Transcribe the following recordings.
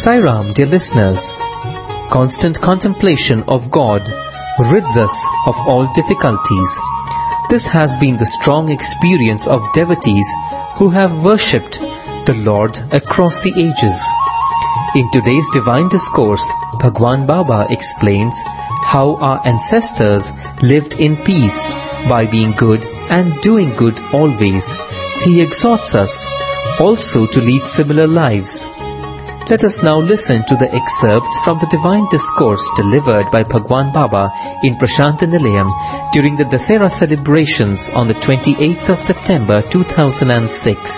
Sai Ram, dear listeners, constant contemplation of God rids us of all difficulties. This has been the strong experience of devotees who have worshipped the Lord across the ages. In today's divine discourse, Bhagwan Baba explains how our ancestors lived in peace by being good and doing good always. He exhorts us also to lead similar lives. Let us now listen to the excerpts from the divine discourse delivered by Bhagwan Baba in Prashanta Nilayam during the Dasera celebrations on the 28th of September 2006.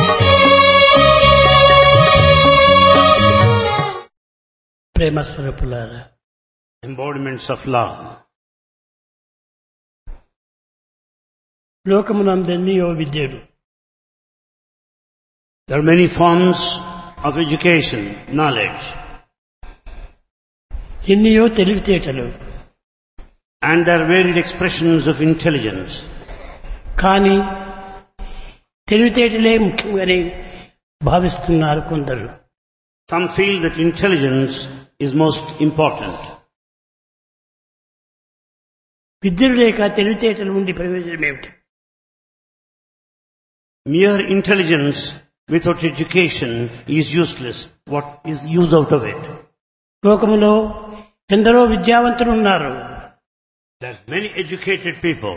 Premaswarapullara, embodiments of love. లోకమునందెన్నో విద్యలు There are many forms of education, knowledge, ఎన్నో తెలివితేటలు, and there are varied expressions of intelligence. కానీ తెలివితేటలే ముఖ్యంగానే భావిస్తున్నారు కొందరు. Some feel that intelligence is most important. విద్యలు లేక తెలివితేటలు ఉండి ప్రయోజనం ఏమిటి? Mere intelligence without education is useless. What is the use out of it? లోకములో ఎందరో విద్యావంతులు ఉన్నారు. There are many educated people.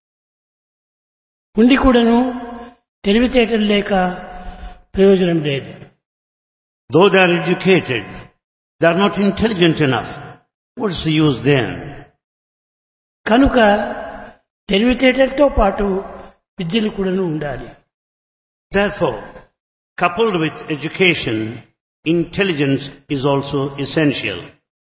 ఉండి కూడాను తెలివితేటలు లేక ప్రయోజనం లేదు. Though they are educated, they are not intelligent enough. What is the use then? కనుక తెలివితేటలతో పాటు విద్యలు కూడాను ఉండాలి. Therefore, coupled with education, intelligence is also essential.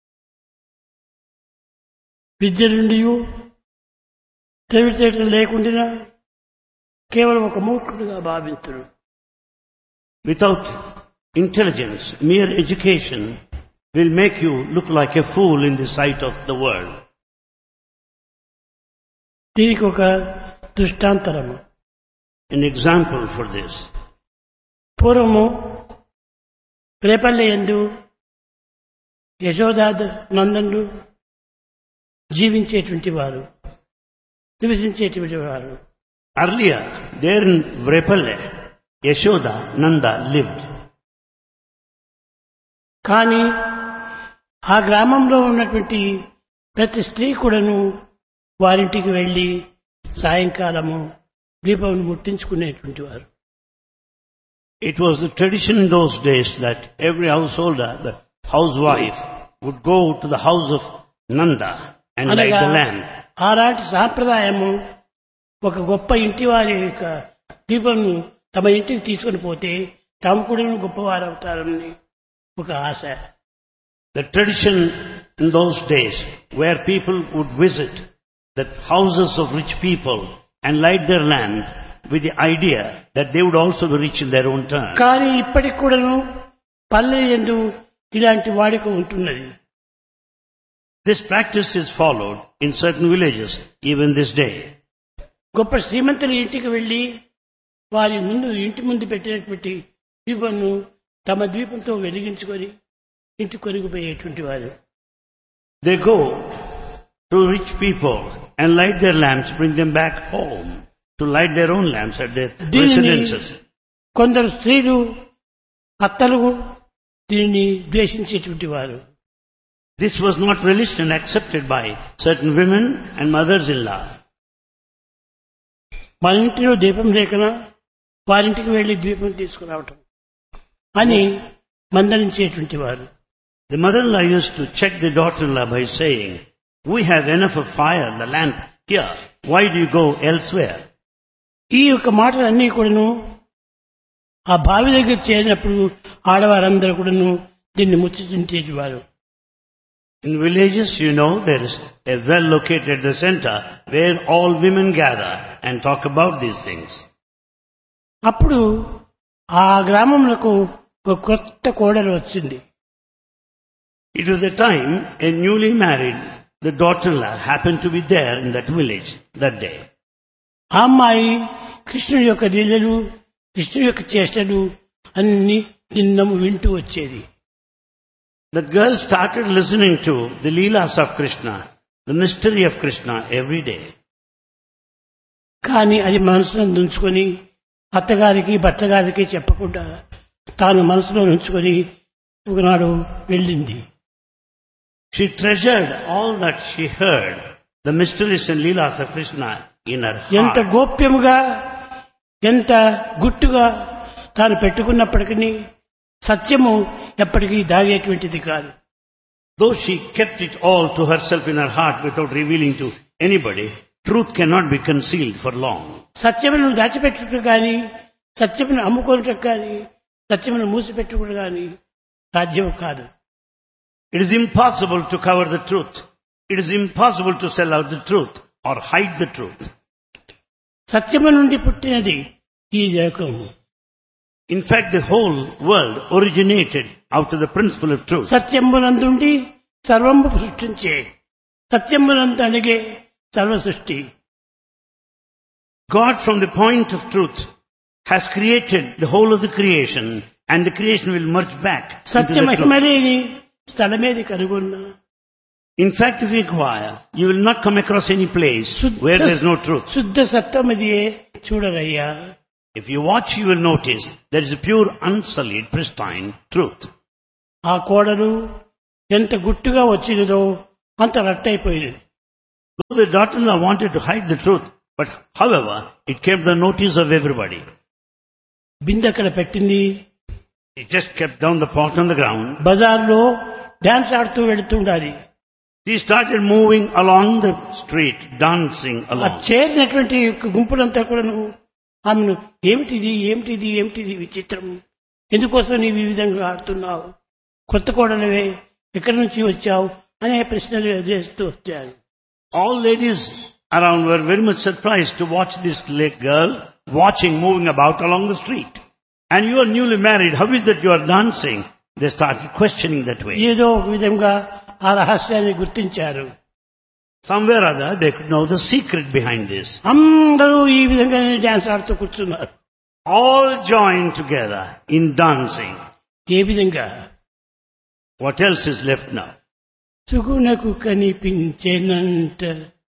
విద్య నుండి తెలివితేటలు లేకుండా కేవలం ఒక మూర్ఖుడిగా భావించరు. Without intelligence, mere education will make you look like a fool in the sight of the world. దీనికి ఒక దృష్టాంతరము. An example for this. పూర్వము రేపల్లె యందు యశోదా నందనులు జీవించేటువంటి వారు, నివసించేటువంటి వారు. Earlier, there in Vrepalle, Yashoda, Nanda lived. కానీ ఆ గ్రామంలో ఉన్నటువంటి ప్రతి స్త్రీ కూడాను వారింటికి వెళ్లి సాయంకాలము దీపం ముట్టించుకునేటువంటి వారు. It was the tradition in those days that every householder, the housewife, would go to the house of Nanda and light the lamp. ఆనాటి సాంప్రదాయము ఒక గొప్ప ఇంటి వారి యొక్క దీపం తమ ఇంటికి తీసుకుని పోతే తాము కూడా గొప్పవారు అవుతారని ఒక ఆశ. The tradition in those days where people would visit the houses of rich people and light their lamp with the idea that they would also be rich in their own turn. కానీ ఇప్పటికి కూడాను పల్లె యందు ఇలాంటి వాడిక ఉంటున్నది. This practice is followed in certain villages even this day. గొప్ప శ్రీమంతుల ఇంటికి వెళ్లి వారి ముందు ఇంటి ముందు పెట్టినటువంటి దీపంను తమ దీపంతో వెలిగించుకొని ఇంటి కొరిగిపోయేటువంటి వారు. They go to rich people and light their lamps, bring them back home to light their own lamps at their residences. కొందరు స్త్రీలు అత్తలు దీనిని ద్వేషించేటువంటి వారు. This was not relished and accepted by certain women and mothers-in-law. మన ఇంటిలో దీపం లేకనా వారింటికి వెళ్లి దీపం తీసుకురావటం అని మందలించేటువంటి వారు. The mother-in-law used to check the daughter-in-law by saying, "We have enough of fire, the lamp here. Why do you go elsewhere?" ఈ యొక్క మాటలన్నీ కూడాను ఆ బావి దగ్గర చేరినప్పుడు ఆడవారందరూ కూడాను దీన్ని ముచ్చటించేవారు. In villages, there is a well located the center where all women gather and talk about these things. అప్పుడు ఆ గ్రామంలో ఒక కొత్త కోడలు వచ్చింది. It was the time a newly married, the daughter-in-law happened to be there in that village that day. ఆ అమ్మాయి కృష్ణుడి యొక్క లీలలు, కృష్ణుడి యొక్క చేష్టలు అన్ని నిన్నము వింటూ వచ్చేది. The girl started listening to the Leelas of Krishna, the mystery of Krishna every day. కానీ అది మనసులో ఉంచుకొని అత్తగారికి భర్త గారికి చెప్పకుండా తాను మనసులో ఉంచుకొని ఒకనాడు వెళ్ళింది. She treasured all that she heard, the mysteries and Leelas of Krishna in her ఎంత heart. గోప్యముగా ఎంత గుట్టుగా తాను పెట్టుకున్నప్పటికీ సత్యము ఎప్పటికీ దాగేటువంటిది కాదు. Though she kept it all to herself in her heart without revealing to anybody, truth cannot be concealed for long. సత్యమును దాచిపెట్టుట కానీ సత్యమును అమ్ముకోవటం కానీ సత్యమును మూసిపెట్టుకోవడం కానీ సాధ్యం కాదు. It is impossible to cover the truth. It is impossible to sell out the truth or hide the truth. సత్యము నుండి పుట్టినది ఈ లోకము. In fact, the whole world originated out of the principle of truth. సత్యమునందుండి సర్వము సృష్టించే సత్యమునందు అడిగే సర్వ సృష్టి. God, from the point of truth, has created the whole of the creation, and the creation will merge back into Satya the truth. మహిమలేని స్థలమేది కనుగొన్నా. In fact, if you inquire, you will not come across any place where there is no truth. శుద్ధ సత్యమదియే చూడరయ్యా. If you watch, you will notice there is a pure, unsullied, pristine truth. ఆ కోడలు ఎంత గుట్టుగా వచ్చినదో అంత రట్టయిపోయినది. Though the daughter-in-law wanted to hide the truth, but however, it kept the notice of everybody. బిందె అక్కడ పెట్టింది. It just kept down the pot on the ground. బజార్లో dance ఆడుతూ వెళుతుండాలి. She started moving along the street, dancing ఆ along. చేరినటువంటి గుంపులంతా కూడాను ఆమెను ఏమిటిది ఏమిటిది ఏమిటిది విచిత్రం, ఎందుకోసం నీవు ఈ విధంగా ఆడుతున్నావు, కొత్త కోడలవే, ఎక్కడి నుంచి వచ్చావు అనే ప్రశ్నలు చేస్తూ వచ్చారు. All ladies around were very much surprised to watch this girl moving about along the street. And you are newly married, how is that you are dancing? They started questioning that way. ఏదో ఒక విధంగా ఆ రహస్యాన్ని గుర్తించారు. Somewhere or other, they could know the secret behind this. అందరూ ఈ విధంగా dance ఆడుతూ కూర్చున్నారు. All joined together in dancing. ఏ విధంగా? What else is left now? సుగుణకు కనిపించేనంట,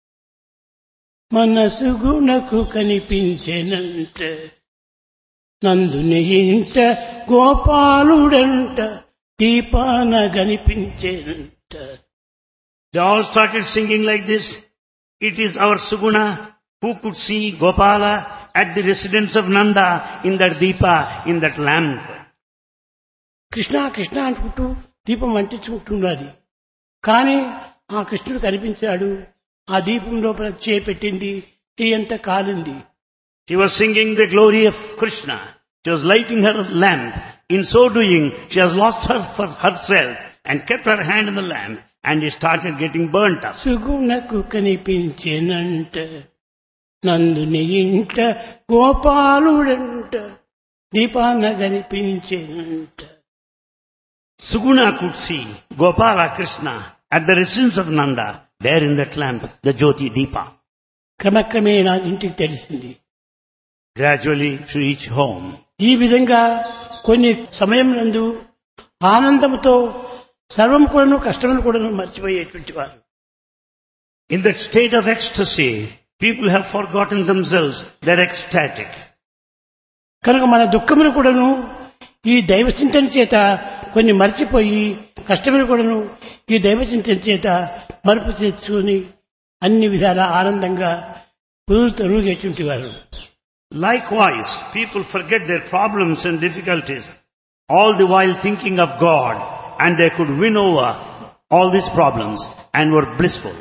మనసుగుణకు కనిపించేనంట, నందుని ఇంట గోపాలుడంట, దీపాన కనిపించేనంట. They all started singing like this. It is our Suguna who could see Gopala at the residence of Nanda in that deepa, in that lamp. Krishna Krishna అనుకుంటూ దీపం అంటించుకుంటున్నది. కానీ ఆ కృష్ణుడు కనిపించాడు. ఆ దీపం లోపల చేపెట్టింది, చేయంతా కాలింది. She was singing the glory of Krishna. She was lighting her lamp. In so doing, she has lost her for herself and kept her hand in the lamp, and it started getting burnt up. సుగుణకు కనిపించేనంట, నందుని ఇంట గోపాలుడంట, దీపాన కనిపించేనంట. Suguna could see Gopala Krishna at the residence of Nanda, there in that lamp, the Jyoti Deepa. క్రమక్రమేణా ఇంటికి తెలిసింది. Gradually she reached home. ఈ విధంగా కొన్ని సమయం నందు ఆనందంతో సర్వం కూడాను కష్టమును కూడాను మర్చిపోయేటువంటి వారు. In that state of ecstasy, people have forgotten themselves. They're ecstatic. కనుక మన దుఃఖమును కూడాను ఈ దైవ చింతన చేత కొన్ని మర్చిపోయి, కష్టమును కూడాను ఈ దైవ చింతన చేత మరుపు తెచ్చుకొని అన్ని విధాల ఆనందంగా తొలుగేటువంటి వారు. Likewise, people forget their problems and difficulties, all the while thinking of God, and they could win over all these problems and were blissful.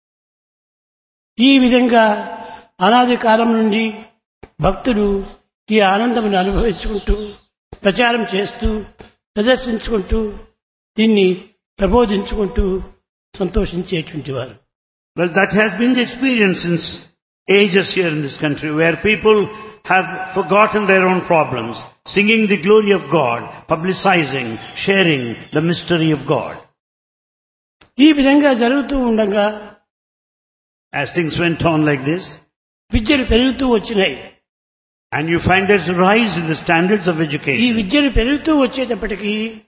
ఈ విధంగా అనాది కాలం నుండి భక్తులు ఈ ఆనందమును అనుభవించుకుంటూ, ప్రచారం చేస్తూ, ప్రదర్శించుకుంటూ, దీన్ని ప్రబోధించుకుంటూ సంతోషించేటువంటి వారు. Well, that has been the experience since ages here in this country, where people have forgotten their own problems, singing the glory of God, publicizing, sharing the mystery of God. ఈ విధంగా జరుగుతూ ఉండగా As things went on like this, విద్యలు పెరుగుతూ వచ్చినాయి. and you find there's a rise in the standards of ఈ education. విద్యలు పెరుగుతూ వచ్చేటప్పటికీ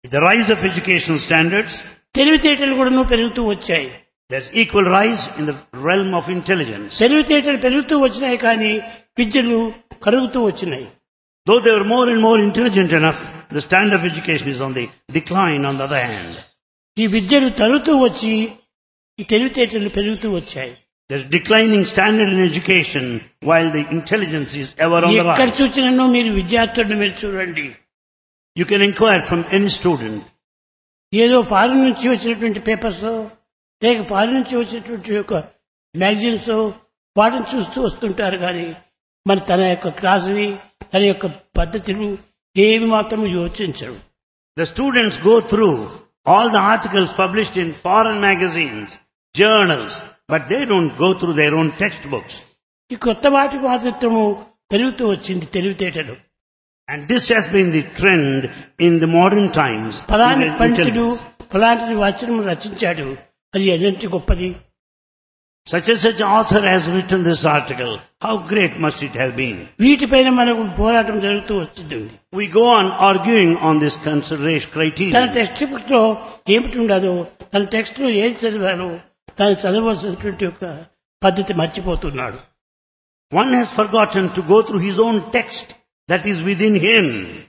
With the rise of educational standards, తెలివితేటలు కూడాను పెరుగుతూ వచ్చాయి. there's equal rise in the realm of intelligence. తెలివితేటలు పెరుగుతూ వచ్చినాయి కానీ విద్యలు కరుగుతూ వచ్చినాయి. Though they were more and more intelligent enough, the standard of education is on the decline on the other hand. ఈ విద్యలు తరుగుతూ వచ్చి ఈ తెలివితేటలు పెరుగుతూ వచ్చాయి. There's declining standard in education while the intelligence is ever on the ఎక్కడ rise. చూసినను మీరు విద్యార్థులను మీరు చూడండి. You can inquire from any student. ఏదో ఫారిన్ నుంచి వచ్చినటువంటి పేపర్స్ లేక ఫారిన్ నుంచి వచ్చినటువంటి యొక్క మ్యాగజైన్స్ వాటిని చూస్తూ వస్తుంటారు కానీ మరి తన యొక్క క్లాసుని తన యొక్క పద్ధతులు ఏమి మాత్రం యోచించరు. The students go through all the articles published in foreign magazines, journals, but they don't go through their own textbooks. ఈ కొత్త వాటి మాత్రము పెరుగుతూ వచ్చింది తెలివితేటలు. And this has been the trend in the modern times. ఫలాని in పండితుడు intelligence. ఫలాంటి వచనం రచించాడు, అది ఎంత గొప్పది. Such and such author has written this article. How great must it have been? వీటిపైన మనకు పోరాటం జరుగుతూ వచ్చింది. We go on arguing on this consideration తన criteria. టెక్స్ట్ బుక్ లో ఏమిటి ఉండదో, తన టెక్స్ట్ లో ఏం చదివాలో తను చదవలసినటువంటి యొక్క పద్ధతి మర్చిపోతున్నాడు. One has forgotten to go through his own text that is within him.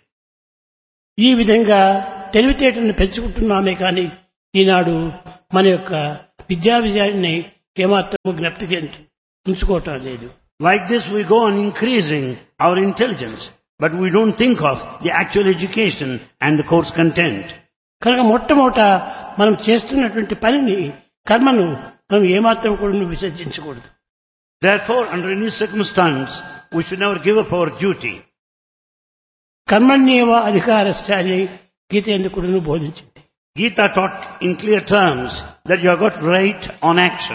ఈ విధంగా తెలివితేటలను పెంచుకుంటున్నామే కానీ ఈనాడు మన యొక్క విద్యాన్ని ఏమాత్రము జ్ఞప్తికి ఉంచుకోవటం లేదు. Like this we go on increasing our intelligence, but we don't think of the actual education and the course content. కనుక మొట్టమొదట మనం చేస్తున్నటువంటి పనిని కర్మను మనం ఏమాత్రం కూడా విసర్జించకూడదు. Therefore, under any circumstance, we should never give up our duty. కర్మణ్యేవ అధికారస్య అని గీత ఎందుకు కూడా బోధించింది. Gita taught in clear terms that you have got right on action.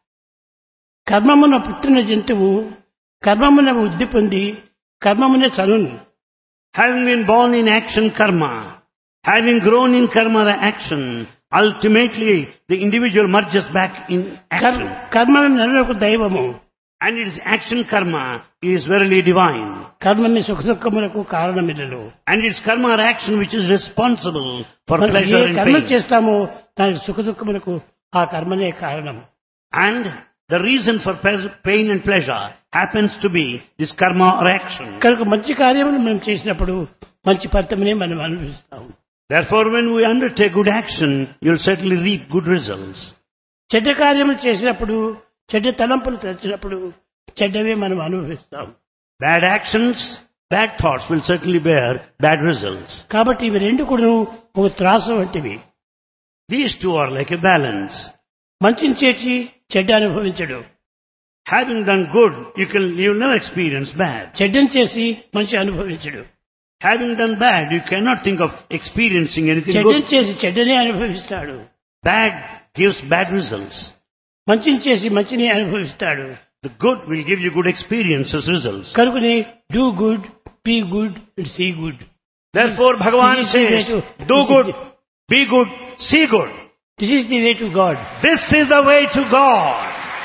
కర్మమున పుట్టిన జంతువు కర్మమున వృద్ధి పొంది కర్మమున చనును. Having been born in action karma, having grown in karma the action, ultimately the individual merges back in action. కర్మను నరులకు దైవము. And its action karma is verily divine. కర్మని సుఖ దుఃఖములకు కారణమిల్లలో. And it's karma or action which is responsible for మనం pleasure A and కర్మ pain. చేస్తామో దానికి సుఖ దుఃఖములకు ఆ కర్మనే కారణం. And the reason for pain and pleasure happens to be this karma or action. కనుక మంచి కార్యములు మనం చేసినప్పుడు మంచి ఫలితమునే మనం అనుభవిస్తాం. Therefore, when we undertake good action, you'll certainly reap good results. చెడ్డ కార్యములు చేసినప్పుడు చెడ్డ తలంపులు తెచ్చినప్పుడు చెడ్డవే మనం అనుభవిస్తాం. Bad actions, bad thoughts will certainly bear bad results. కాబట్టి ఇవి రెండు కూడా ఒక త్రాసు వంటివి. These two are like a balance. మంచిని చేసి చెడ్డ అనుభవించడు. Having done good, you'll never experience bad. చెడ్డని చేసి మంచి అనుభవించడు. Having done bad, you cannot think of experiencing anything చెడ్డని good. చేసి చెడ్డనే అనుభవిస్తాడు. Bad gives bad results. మంచిని చేసి మంచిని అనుభవిస్తాడు. The good will give you good experiences, results. కనుకనే do good, be good and see good. Therefore, Bhagavan This is the way says, to- do good, be good, see good. This is the way to God. This is the way to God.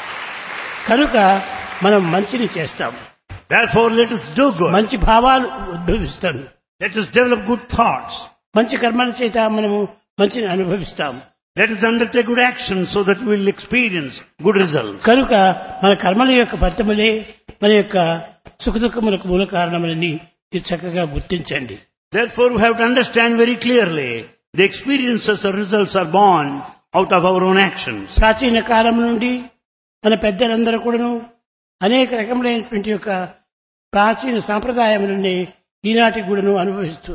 కనుక మనం మంచిని చేస్తాం. Therefore, let us do good. మంచి భావాలు ఉద్భవిస్తాం. Let us develop good thoughts. మంచి కర్మల చేత మనము మంచిని అనుభవిస్తాం. Let us undertake good action so that we will experience good results. కనుక మన కర్మల యొక్క ఫలితములే మన యొక్క సుఖ దుఃఖములకు మూల కారణములని ఇది చక్కగా గుర్తించండి. Therefore, we have to understand very clearly the experiences or results are born out of our own actions. ప్రాచీన కాలం నుండి మన పెద్దలందరూ కూడాను అనేక రకములైనటువంటి యొక్క ప్రాచీన సాంప్రదాయములని ఈనాటికి కూడాను అనుభవిస్తూ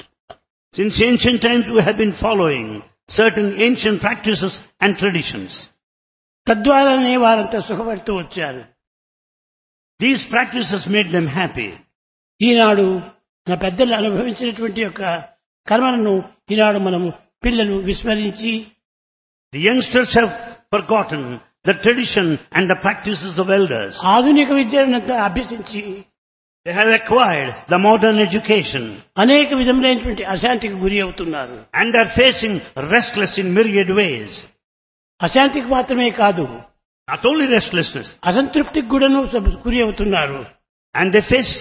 Since ancient times, we have been following certain ancient practices and traditions. తద్వారానే వారంతా సుఖపడుతూ వచ్చారు. These practices made them happy. ఈనాడు మన పెద్దలు అనుభవించినటువంటి యొక్క కర్మలను ఈనాడు మనము పిల్లలు విస్మరించి The youngsters have forgotten the tradition and the practices of elders. ఆధునిక విద్యనంతా అభ్యసించి They have acquired the modern education అనేక విధములైనటువంటి అశాంతికి గురి అవుతున్నారు. and are facing restless in myriad ways. అశాంతికి మాత్రమే కాదు, Not only restlessness, అసంతృప్తికి కూడాను గురి అవుతున్నారు. and they face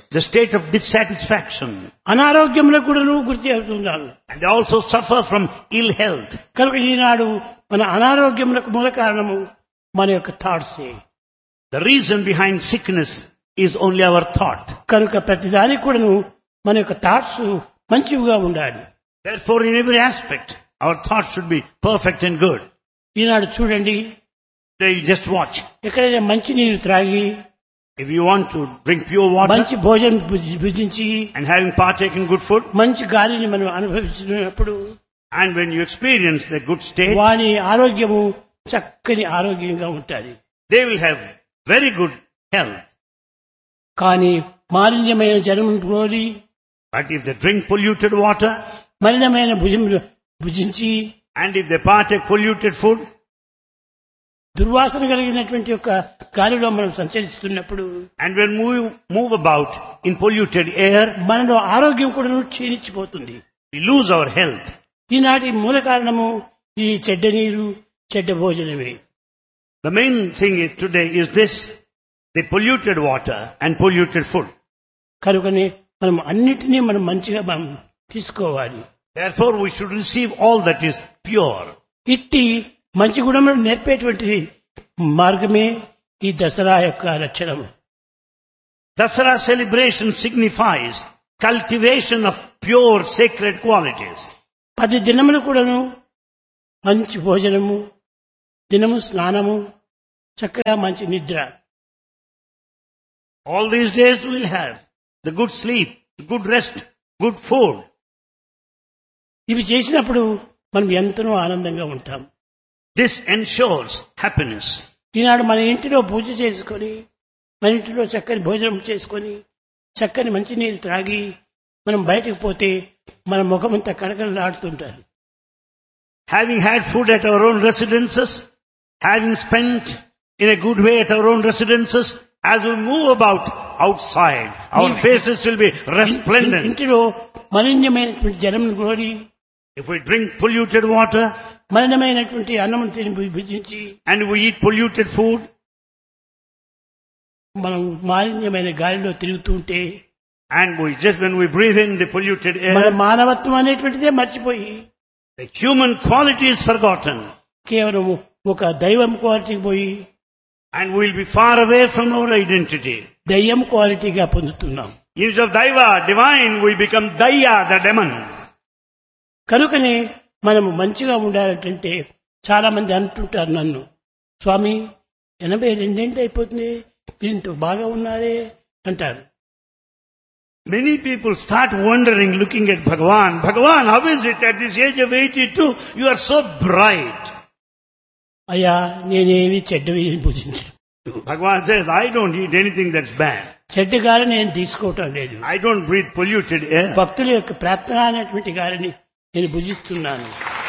the state of dissatisfaction. అనారోగ్యంలో కూడా గురి అవుతున్నారు. And they also suffer from ill health. కనుక ఈనాడు మన అనారోగ్యములకు మూల కారణము మన యొక్క థాట్సే. The reason behind sickness is only our thought. కనుక ప్రతిదానికి కూడాను మన యొక్క థాట్స్ మంచివిగా ఉండాలి. Therefore, in every aspect, our thoughts should be perfect and good. ఈనాడు చూడండి, Today, you just watch. ఎక్కడైనా మంచి నీరు త్రాగి, If you want to drink pure water మంచి భోజనం భుజించి, and having partaken good food, మంచి గాలిని మనం అనుభవిస్తున్నప్పుడు and when you experience the good state, వాని ఆరోగ్యము చక్కని ఆరోగ్యంగా ఉంటుంది. they will have very good health. కానీ మాలిన్యమైన జలము గ్రోలి, But if they drink polluted water, మలినమైన భుజించి, and if they partake polluted food, దుర్వాసన కలిగినటువంటి యొక్క గాలిలో మనం సంచరిస్తున్నప్పుడు and when we move about in polluted air, మనలో ఆరోగ్యం కూడా క్షీణించిపోతుంది. we lose our health. ఈనాటి మూల కారణము ఈ చెడ్డ నీరు, చెడ్డ భోజనమే. The main thing today is this, the polluted water and polluted food. కనుకనే మనం అన్నిటినీ మనం మంచిగా మనం తీసుకోవాలి. Therefore, we should receive all that is pure. ఇట్టి మంచి గుణములను నేర్పేటువంటి మార్గమే ఈ దసరా యొక్క లక్షణం. Dasara celebration signifies cultivation of pure sacred qualities. 10 దినములు కూడాను మంచి భోజనము, దినము స్నానము, చక్కగా మంచి నిద్ర. All these days we will have the good sleep, good rest, good food. ఇవి చేసినప్పుడు మనం ఎంతనో ఆనందంగా ఉంటాం. This ensures happiness. ఈనాడు మన ఇంటిలో పూజ చేసుకొని, మన ఇంటిలో చక్కని భోజనం చేసుకొని, చక్కని మంచినీరు త్రాగి మనం బయటకు పోతే మన ముఖమంతా కడకడలాడుతుంటారు. Having had food at our own residences, having spent in a good way at our own residences, as we move about outside, our faces will be resplendent. ఇంటిలో మలిన్యమైనటువంటి జలం గ్రోలి, If we drink polluted water మలినమైనటువంటి అన్నం తిని భుజించి, and we eat polluted food, మనం మాలిన్యమైన గాలిలో తిరుగుతుంటే and when we breathe in the polluted మన air, మానవత్వం అనేటువంటిదే మర్చిపోయి the human quality is forgotten, కేవలం ఒక దైవం క్వాలిటీకి పోయి and we will be far away from our identity. దయ్యం క్వాలిటీగా పొందుతున్నాం. Instead of Daiva, divine, we become Daya, the demon. కనుకనే మనము మంచిగా ఉండాలంటే చాలా మంది అంటుంటారు నన్ను, స్వామి 82 అయిపోతుంది, మీరు ఇంత బాగా ఉన్నారే అంటారు. Many people start wondering, looking at Bhagavan. Bhagavan, how is it at this age of 82, you are so bright? అయ్యా, నేనేమి చెడ్డవి భుజించను. Bhagavan says, I don't eat anything that's bad. చెడ్డ గాలి నేను తీసుకోవటం లేదు. I don't breathe polluted air. భక్తుల యొక్క ప్రార్థన అనేటువంటి గాలిని నేను భుజిస్తున్నాను.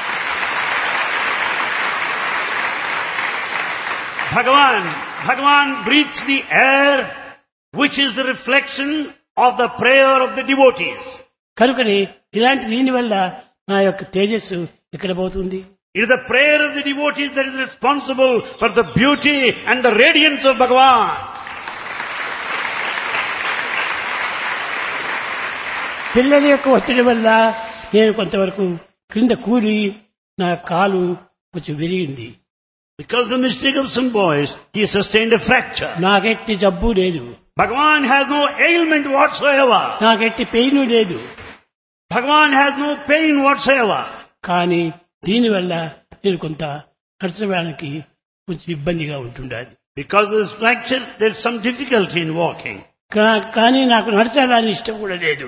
Bhagavan breathes the air which is the reflection of the prayer of the devotees. కనుకని ఇలాంటి దీని వల్ల నా యొక్క తేజస్సు ఎక్కడ పోతుంది? It is the prayer of the devotees that is responsible for the beauty and the radiance of Bhagavan. పిల్లల యొక్క ఒత్తిడి వల్ల నేను కొంతవరకు క్రింద కూలి నా కాలు కొంచెం విరిగింది. Because of the mistake of some boys, he sustained a fracture. నాకెట్టి జబ్బు లేదు, Bhagavan has no ailment whatsoever. నాకెట్టి pain లేదు. Bhagavan has no pain whatsoever. కానీ దీనివల్ల నేను కొంత నడచడానికి కొంచెం ఇబ్బందిగా ఉంటుండాలి. Because of this fracture, there is some difficulty in walking. కానీ నాకు నడచాలని ఇష్టం కూడా లేదు.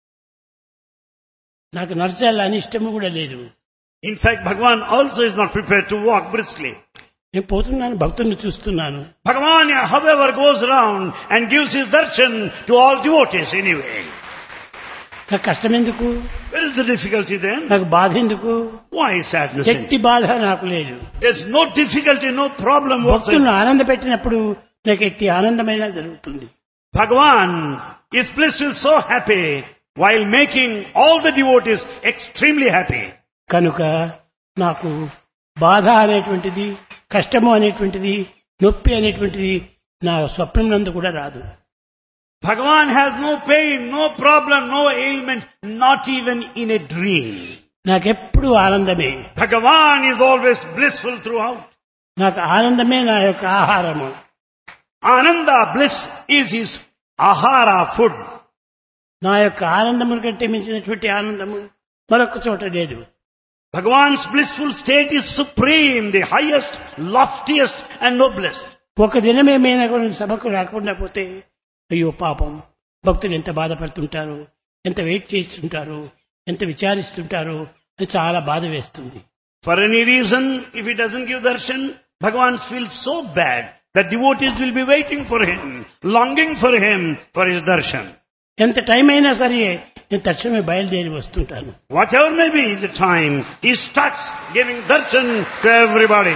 నాకు నడచాలని ఇష్టం కూడా లేదు. In fact, Bhagavan also is not prepared to walk briskly. నేను పోతున్నాను, భక్తుల్ని చూస్తున్నాను. Bhagavan, however, goes around and gives his darshan to all devotees anyway. నాకు కష్టం ఎందుకు? Where is the difficulty then? నాకు బాధ ఎందుకు? Why sadness? ఎట్టి బాధ నాకు లేదు. There's no difficulty, no problem భక్తులను whatsoever. ఆనంద పెట్టినప్పుడు నాకు ఎట్టి ఆనందమైన జరుగుతుంది. Bhagavan is blissful, so happy, while making all the devotees extremely happy. కనుక నాకు బాధ అనేటువంటిది, కష్టము అనేటువంటిది, నొప్పి అనేటువంటిది నా స్వప్నం నందు కూడా రాదు. Bhagavan has no pain, no problem, no ailment, not even in a dream. నాకెప్పుడు ఆనందమే. Bhagavan is always blissful throughout. నాకు ఆనందమే నా యొక్క ఆహారము. Ananda, bliss, is his ahara, food. నా యొక్క ఆనందము కంటే మించినటువంటి ఆనందము మరొక చోట లేదు. Bhagavan's blissful state is supreme, the highest, loftiest and noblest. ఒక దినమేమైనా కూడా సభకు రాకుండా పోతే అయ్యో పాపం భక్తులు ఎంత బాధపడుతుంటారు, ఎంత వెయిట్ చేస్తుంటారు, ఎంత విచారిస్తుంటారు అని చాలా బాధ వేస్తుంది. For any reason, if he doesn't give darshan, Bhagavan feels so bad that devotees will be waiting for him, longing for him for his darshan. ఎంత టైం అయినా సరే నేను తక్షణమే బయలుదేరి వస్తుంటాను. Whatever may be the time, he starts giving darshan to everybody.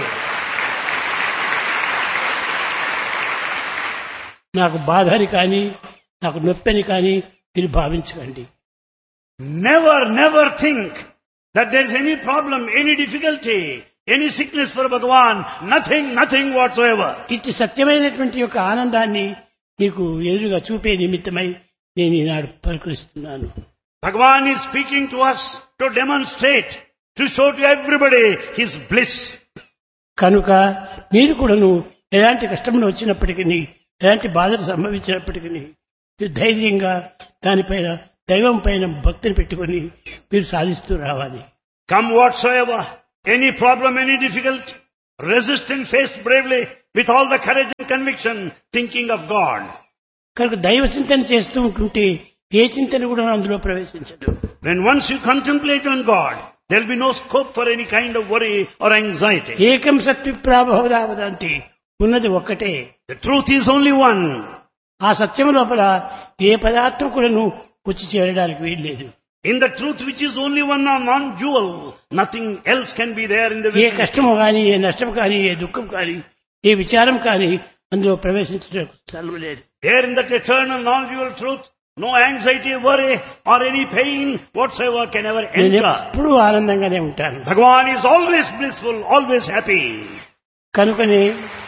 నాకు బాధని కానీ నాకు నొప్పిని కానీ మీరు భావించకండి. Never think that there is any problem, any difficulty, any sickness for Bhagavan. Nothing whatsoever. ఇట్టి సత్యమైనటువంటి యొక్క ఆనందాన్ని నీకు ఎదురుగా చూపే నిమిత్తమై నేను ఈనాడు పలుకరిస్తున్నాను. Bhagavan is speaking to us to demonstrate, to show to everybody his bliss. కనుక మీరు కూడాను ఎలాంటి కష్టములు వచ్చినప్పటికీ, ఎలాంటి బాధలు సంభవించినప్పటికీ మీరు ధైర్యంగా దానిపైన దైవం పైన భక్తిని పెట్టుకొని మీరు సాధిస్తూ రావాలి. Come whatsoever, any problem, any difficulty, resist and face bravely with all the courage and conviction, thinking of God. కనుక దైవ చింతన చేస్తూ ఉంటుంటే ఏ చింతన కూడా అందులో ప్రవేశించదు. When once you contemplate on God, there will be no scope for any kind of worry or anxiety. ఏకం సత్విప్రాభవదావదంతి, ఉన్నది ఒక్కటే. The truth is only one. ఆ సత్యం లోపల ఏ పదార్థం కూడా వచ్చి చేరడానికి వీల్లేదు. In the truth which is only one non-dual, nothing else can be there in the A vicinity. కష్టము కానీ, ఏ నష్టం కానీ, ఏ దుఃఖం కానీ, ఏ విచారం కానీ అందులో ప్రవేశించడానికి స్థలం లేదు. There in that eternal non-dual truth, no anxiety, worry or any pain whatsoever can ever నేను enter. ఎప్పుడూ ఆనందంగానే ఉంటాను. Bhagavan is always blissful, always happy. కనుకనే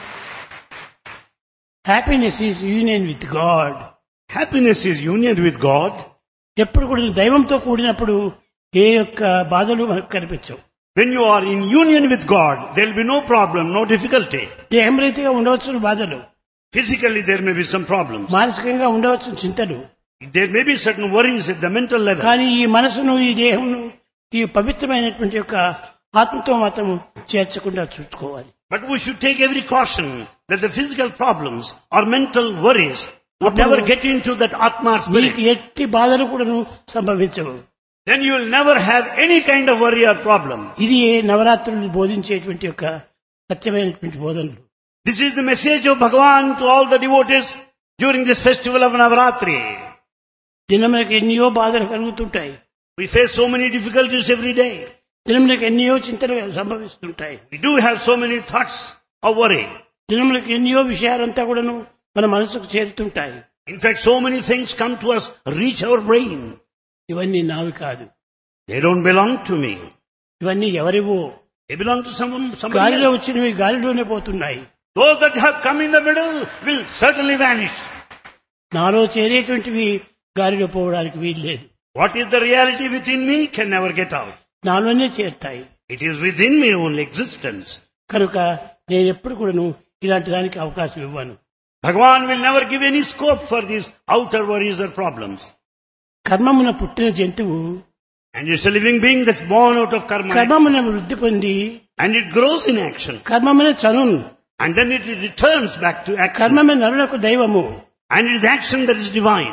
happiness is union with God. Happiness is union with God. ఎప్పుడు కూడా దైవంతో కూడినప్పుడు ఏ యొక్క బాధలు మనకు కనిపించవు. When you are in union with God, there will be no problem, no difficulty. దేహం రీతిగా ఉండవచ్చు బాధలు, Physically there may be some problems. మానసికంగా ఉండవచ్చు చింతలు, There may be certain worries at the mental level. కానీ ఈ మనసును, ఈ దేహమును, ఈ పవిత్రమైనటువంటి యొక్క ఆత్మతో మాత్రం చేర్చకుండా చూసుకోవాలి. But we should take every caution that the physical problems or mental worries would never get into that Atma spirit. మీకు ఎట్టి బాధలు కూడా సంభవించవు. Then you will never have any kind of worry or problem. ఇది నవరాత్రులు బోధించేటువంటి యొక్క సత్యమైనటువంటి బోధనలు. This is the message of Bhagavan to all the devotees during this festival of Navaratri. దినములకు ఎన్నో బాధలు కలుగుతుంటాయి. We face so many difficulties every day. దినములకు ఎన్నో చింతలు సంభవిస్తుంటాయి. We do have so many thoughts of worry. దినములకు ఎన్నో విషయాలంతా కూడాను మన మనసుకు చేరుతుంటాయి. In fact, so many things come to us, reach our brain. ఇవన్నీ నావి కాదు. They don't belong to me. ఇవన్నీ ఎవరివో. They belong to somebody గాలిలో else. వచ్చినవి గాలిలోనే పోతున్నాయి. Those that have come in the middle will certainly vanish. నాలో చేరేటువంటివి గాలిలో పోవడానికి వీల్లేదు. What is the reality within me can never get out. నాలోనే చేరుతాయి. It is within me only existence. కనుక నేను ఎప్పుడు కూడాను ఇలాంటి దానికి అవకాశం ఇవ్వను. Bhagavan will never give any scope for these outer worries or problems. కర్మమున పుట్టిన జంతువు And it's a living being that's born out of karma. కర్మమున వృద్ధి పొంది And it grows in action. కర్మమున చనున్, And then it returns back to action. కర్మమే నరులకు దైవము. And it is action that is divine.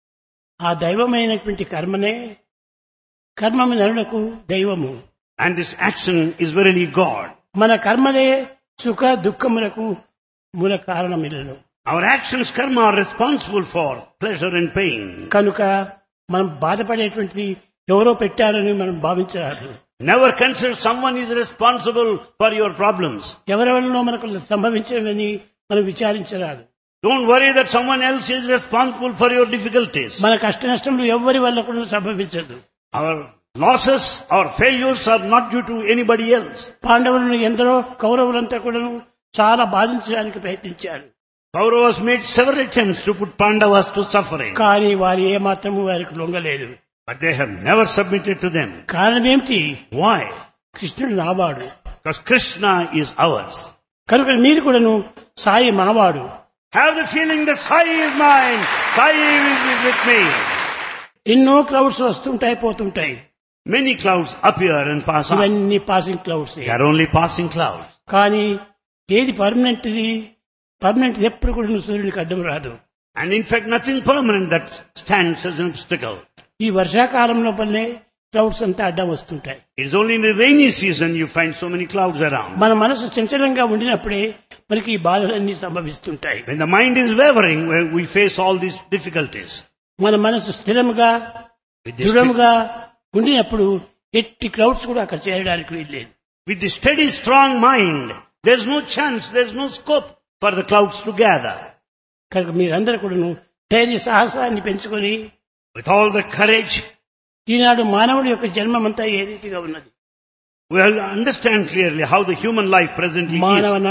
ఆ దైవమైనటువంటి కర్మనే కర్మము నరులకు దైవము. And this action is verily God. మన కర్మలే సుఖ దుఃఖములకు మూల కారణమిల్లను. Our actions, karma, are responsible for pleasure and pain. కనుక మనం బాధపడేటువంటిది ఎవరో పెట్టారని మనం భావించరాదు. Never consider someone is responsible for your problems. ఎవరెవరిలో మనకు సంభవించినవని మనం విచారించరాదు. Don't worry that someone else is responsible for your difficulties. మన కష్ట నష్టములు ఎవరి వల్ల కూడా సంభవించదు. Our losses, our failures are not due to anybody else. పాండవులను ఎందరో కౌరవులంతా కూడా చాలా బాధించడానికి ప్రయత్నించారు. Kauravas made several attempts to put Pandavas to suffering, కానీ వారు ఏమాత్రము వారికి లొంగలేదు. but they have never submitted to them. కారణం ఏమిటి? Why? కృష్ణుడు నావాడు Because Krishna is ours. కనుక మీరు కూడాను సాయి మనవాడు. Have the feeling that Sai is mine, Sai is with me. ఎన్నో క్లౌడ్స్ వస్తుంటాయి పోతుంటాయి. Many clouds appear and pass on. ఇవన్నీ passing clouds. They are only passing clouds. కానీ ఏది పర్మనెంట్ ఎప్పుడు కూడా సూర్యునికి అడ్డం రాదు. And in fact, nothing permanent that stands as an obstacle. ఈ వర్షాకాలంలో పల్లె క్లౌడ్స్ అంతా అడ్డం వస్తుంటాయి. It is only in the rainy season you find so many clouds around. మన మనసు చంచలంగా ఉండినప్పుడే మనకి ఈ బాధలన్నీ సంభవిస్తుంటాయి. When the mind is wavering, we face all these difficulties. మన మనసు స్థిరంగా దృఢంగా ఉండినప్పుడు ఎట్టి క్లౌడ్స్ కూడా అక్కడ చేరడానికి వీల్లేదు. With the steady, strong mind, there is no chance, there is no scope for the clouds to gather. కనుక మీరందరూ కూడాను ధైర్య సాహసాన్ని పెంచుకొని With all the courage, ఈనాడు మానవుడి యొక్క జన్మమంతా ఏ రీతిగా ఉన్నది. we will understand clearly how the human life presently మానవ is.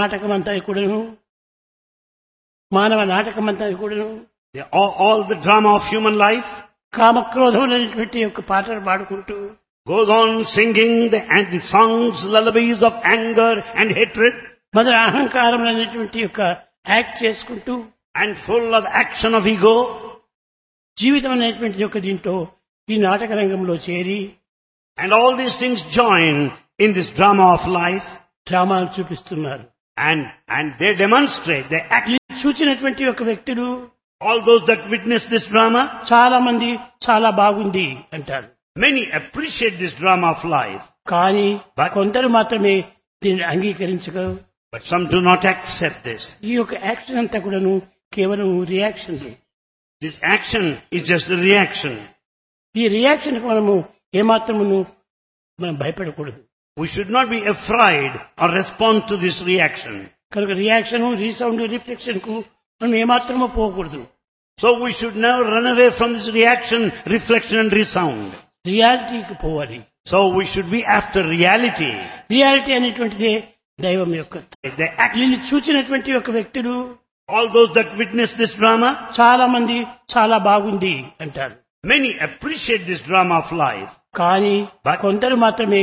నాటకమంతా కూడాను All the drama of human life కామక్రోధములైనటువంటి యొక్క పాటలు పాడుకుంటూ goes on singing the songs, lullabies of anger and hatred, మొదల అహంకారములైనటువంటి యొక్క యాక్ట్ చేసుకుంటూ and full of action of ego. జీవితం అనేటువంటి యొక్క దీంట్లో ఈ నాటక రంగంలో చేరి And all these things join in this drama of life, డ్రామాలు చూపిస్తున్నారు. and they demonstrate, they act. చూచినటువంటి యొక్క వ్యక్తులు All those that witness this drama, చాలా మంది చాలా బాగుంది అంటారు. many appreciate this drama of life, కానీ But- కొందరు మాత్రమే దీన్ని అంగీకరించగలరు. but some do not accept this. ఈ యొక్క యాక్షన్ అంతా కూడాను కేవలం reaction. This action is just a reaction. ఈ రియాక్షన్ కు మనము ఏమాత్రమును మనం భయపడకూడదు. We should not be afraid or respond to this reaction. కనుక రియాక్షన్ రీసౌండ్ రిఫ్లెక్షన్ కు మనం ఏమాత్రమూ పోకూడదు. So we should never run away from this reaction, reflection and resound. రియాలిటీకి పోవాలి. So we should be after reality. Reality అనేటువంటిదే దైవం యొక్క. They act. దీన్ని చూచినటువంటి యొక్క వ్యక్తులు All those that witness this drama, చాలా మంది చాలా బాగుంది అంటారు. many appreciate this drama of life, కానీ But- కొందరు మాత్రమే